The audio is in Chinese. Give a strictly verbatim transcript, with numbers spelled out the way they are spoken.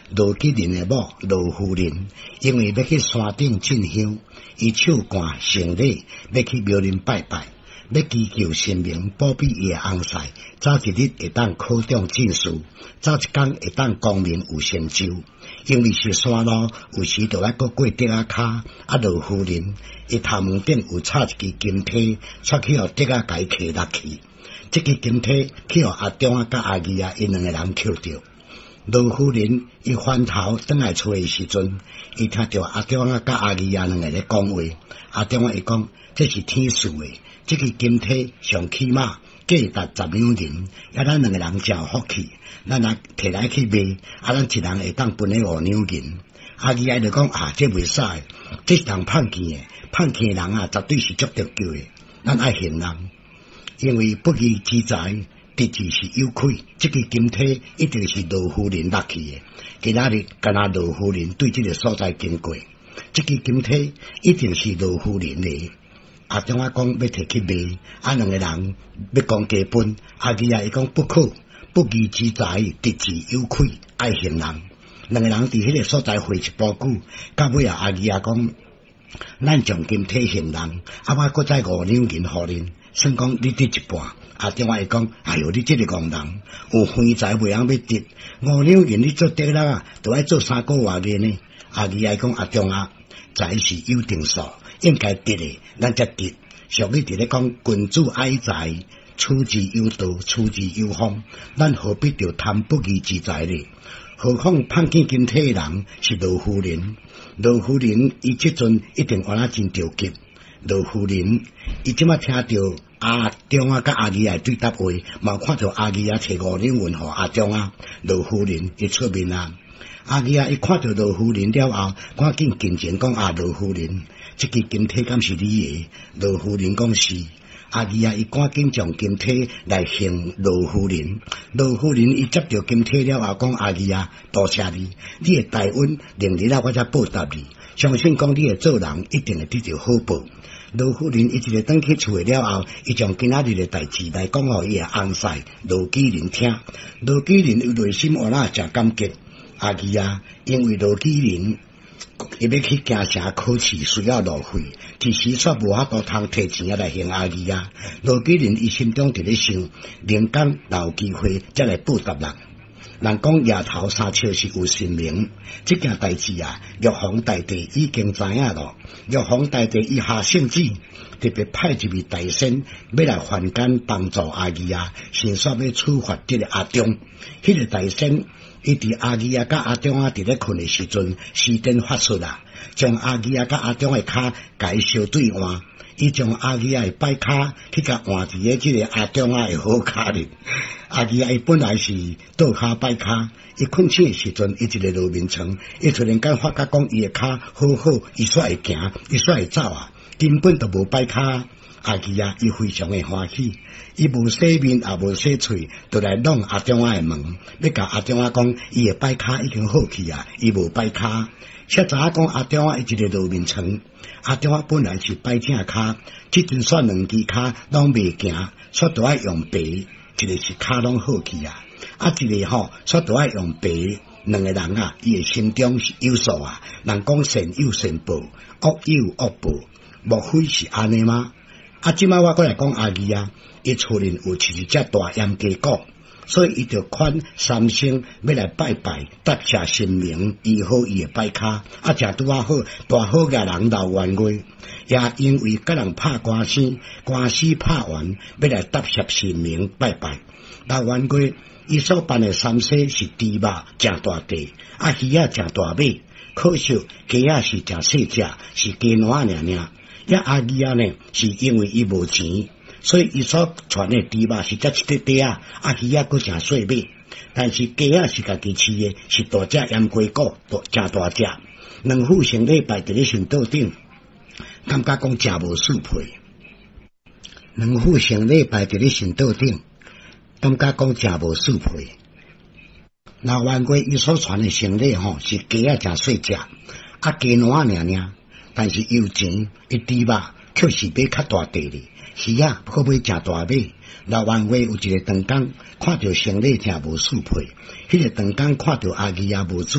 罗吉林的某罗夫人，因为要去山顶进香，伊手干行礼，要去庙林拜拜，要祈求神明保庇伊的翁婿，早一日会当考中进士，早一天会当功名有成就。因为是山路，有时就要过过竹仔骹，啊，罗夫人伊头毛顶有插一支金梯，出去互竹仔家骑落去。这支金梯去互阿中啊甲阿二啊，因两个人捡着。罗夫人伊翻头转来厝的时阵，伊听到阿中啊甲阿二啊两个咧讲话。阿中啊伊讲，这是天赐的，这支金梯上起码价值十两银，啊，咱两个人真福气。咱若摕来去卖，啊，咱一人会当分咧五两银。阿二啊就讲啊，这袂使，这是通骗钱的，骗钱的人啊，绝对是足得救的。咱爱信人，因为不义之财，直至是有亏。这个金梯一定是罗夫人落去的。今仔日敢若罗夫人对这个所在经过，这个金梯一定是罗夫人的。阿中啊讲要摕去卖，啊两个人要讲加本，阿二啊伊讲不可。不义之财，直至有亏，爱行人。两个人伫迄个所在回一步久，到尾啊，阿二啊讲，咱将金体行人，啊我搁再五两银互恁，算讲你得一半。阿中啊会讲，哎哟，你这个戆人，有横财袂晓要得，五两银你做得啦，都爱做三个月嘅呢。阿二啊讲，阿中啊，财是有定数，应该得的，咱才得。俗语伫咧讲，君子爱财。处之有道，处之有方，咱何必着贪不义之财呢？何况骗见金体的人是罗夫人，罗夫人伊即阵一定活得真着急。罗夫人伊即马听到阿中啊甲阿二啊对答话，嘛看到阿二啊摕五两银互阿中啊，罗夫人伊出面啊。阿二啊伊看到罗夫人了后，赶紧进前讲啊，罗夫人，即支金体敢是你的？罗夫人讲是。阿二啊，伊赶紧将金体来献罗夫人。罗夫人伊接到金体了后，讲阿二啊，多谢你，你的大恩令日啊，我才报答你。相信讲你的做人一定会得到好报。罗夫人伊一个转去厝了后，伊将今仔日的代志来讲互伊的翁婿罗基林听。罗基林有内心活啦，真感激。阿二啊，因为罗基林。伊要去京城考试需要路费，其实煞无法度通摕钱来还阿二啊。罗基林伊心中伫咧想，灵感若有机会才来报答人。人讲夜头三笑是有神明，这件代志啊，玉皇大帝已经知影咯。玉皇大帝伊下圣旨，特别派一位大仙要来凡间帮助阿二啊，先说要处罚这个阿中。迄、那个大仙。伊伫阿二啊甲阿中啊伫咧困的时阵，施展法术啊，将阿二啊甲阿中的骹甲伊相对换，伊将阿二啊的摆骹去甲换伫咧即个阿中啊的好骹里。阿二啊伊本来是倒骹摆骹，伊困醒的时阵，伊一个落眠床，伊突然间发觉讲伊的骹好好，伊煞会行，伊煞会走啊，根本都无摆骹。阿二啊，伊非常的欢喜，伊无洗面也无洗喙，就来弄阿中啊的门，要甲阿中啊讲，伊的摆骹已经好去啊，伊无摆骹。才知影讲阿中啊，伊一个落眠床，阿中啊本来是摆正骹，即阵煞两支骹拢袂行，煞都爱用白，一个是骹拢好去啊，啊一个吼煞都爱用白。两个人啊，伊的心中是有数啊，人讲善有善报，恶有恶报，莫非是安尼吗？啊，即摆我过来讲阿二啊，伊厝里有饲一只大閹鸡狗，所以伊就款三星要来拜拜，答谢神明，医好伊的摆骹，啊，正拄啊好，大好个人老冤家，也因为甲人拍官司，官司拍完，要来答谢神明拜拜，老冤家伊所办的三世是猪肉真大地，啊鱼啊真大尾，可惜鸡啊是真细只，是鸡卵尔尔。一阿二啊呢，是因为伊无钱，所以伊所传的猪肉是只一块块啊，啊鱼啊佫真细尾，但是鸡啊是家己饲的，是大只閹鸡骨，真大只。两副成礼拜伫咧神桌顶，感觉讲真无适配。两副成礼拜伫咧神桌顶，感觉讲真无适配。老冤家伊所传的成礼吼，是鸡啊真细只，啊鸡卵尔尔。但是有钱，一猪肉却是买较大地哩，鱼啊可买真大尾。老冤家有一个长工，看到成礼真无适配，迄、那个长工看到阿二也无